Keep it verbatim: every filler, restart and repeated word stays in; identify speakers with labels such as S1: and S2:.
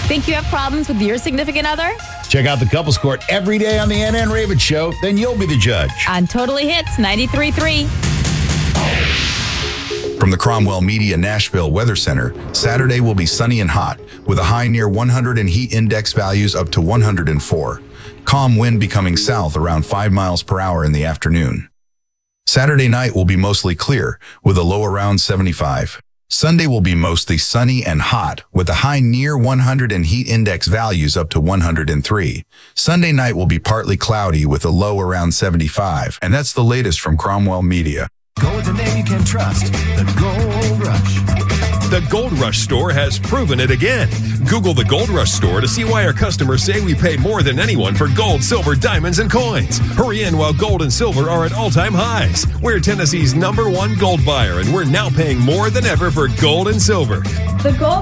S1: Think you have problems with your significant other?
S2: Check out the Couples Court every day on the Ann Ann Ravitch Show. Then you'll be the judge.
S1: On Totally Hits ninety-three point three.
S3: From the Cromwell Media Nashville Weather Center, Saturday will be sunny and hot, with a high near one hundred and heat index values up to one hundred four. Calm wind becoming south around five miles per hour in the afternoon. Saturday night will be mostly clear, with a low around seventy-five. Sunday will be mostly sunny and hot, with a high near one hundred and heat index values up to one hundred three. Sunday night will be partly cloudy with a low around seventy-five. And that's the latest from Cromwell Media.
S4: Go with the name you can trust, the Gold Rush.
S5: The Gold Rush store has proven it again. Google the Gold Rush store to see why our customers say we pay more than anyone for gold, silver, diamonds, and coins. Hurry in while gold and silver are at all-time highs. We're Tennessee's number one gold buyer, and we're now paying more than ever for gold and silver.
S6: The Gold